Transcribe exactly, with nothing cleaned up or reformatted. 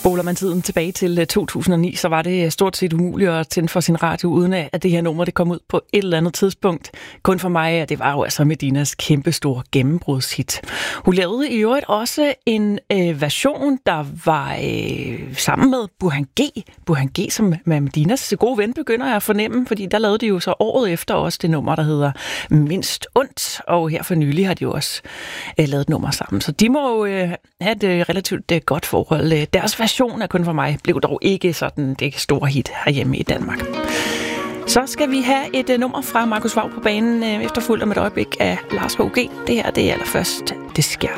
Spoler man tiden tilbage til to tusind og ni, så var det stort set umuligt at tænde for sin radio, uden at det her nummer det kom ud på et eller andet tidspunkt. Kun for mig, at det var jo altså Medinas kæmpestore gennembrudshit. Hun lavede i øvrigt også en øh, version, der var øh, sammen med Burhan G. Burhan G, som med Medinas gode ven begynder jeg at fornemme, fordi der lavede de jo så året efter også det nummer, der hedder Mindst Ondt, og her for nylig har de jo også øh, lavet et nummer sammen. Så de må jo øh, have et øh, relativt øh, godt forhold. Deres version af Kun for mig blev dog ikke sådan det store hit herhjemme i Danmark. Så skal vi have et uh, nummer fra Markus Vaug på banen, uh, efterfulgt om et øjeblik af Lars H G. Det her, det er allerførst Det sker.